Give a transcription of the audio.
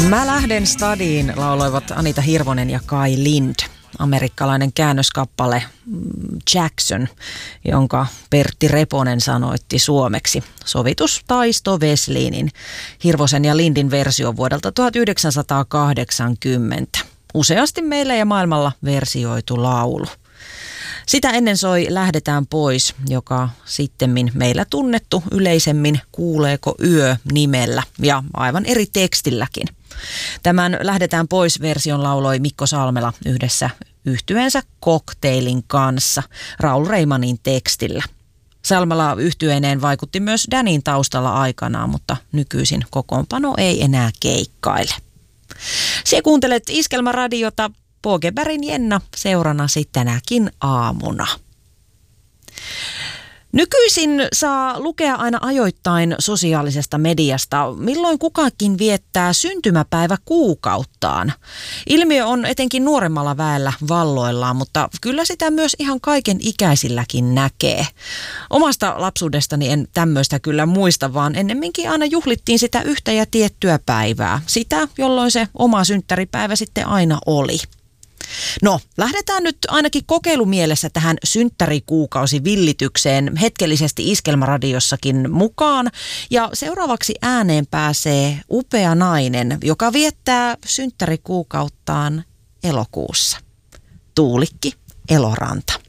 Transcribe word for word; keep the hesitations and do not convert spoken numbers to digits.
Mä lähden stadiin lauloivat Anita Hirvonen ja Kai Lind. Amerikkalainen käännöskappale Jackson, jonka Pertti Reponen sanoitti suomeksi. Sovitus Taisto Weslinin, Hirvosen ja Lindin versio vuodelta tuhatyhdeksänsataakahdeksankymmentä. Useasti meillä ja maailmalla versioitu laulu. Sitä ennen soi Lähdetään pois, joka sittemmin meillä tunnettu yleisemmin Kuuleeko yö nimellä ja aivan eri tekstilläkin. Tämän Lähdetään pois -version lauloi Mikko Salmela yhdessä yhtyeensä Cocktailin kanssa Raul Reimanin tekstillä. Salmela yhtyeineen vaikutti myös Danin taustalla aikanaan, mutta nykyisin kokoonpano ei enää keikkaile. Sie kuuntelet Iskelmäradiota, Pågebergin Jenna seurannasi tänäkin aamuna. Nykyisin saa lukea aina ajoittain sosiaalisesta mediasta, milloin kukakin viettää syntymäpäivä kuukauttaan. Ilmiö on etenkin nuoremmalla väellä valloillaan, mutta kyllä sitä myös ihan kaiken ikäisilläkin näkee. Omasta lapsuudestani en tämmöistä kyllä muista, vaan ennemminkin aina juhlittiin sitä yhtä ja tiettyä päivää. Sitä, jolloin se oma synttäripäivä sitten aina oli. No, lähdetään nyt ainakin kokeilumielessä tähän synttärikuukausivillitykseen hetkellisesti Iskelmäradiossakin mukaan. Ja seuraavaksi ääneen pääsee upea nainen, joka viettää synttärikuukauttaan elokuussa. Tuulikki Eloranta.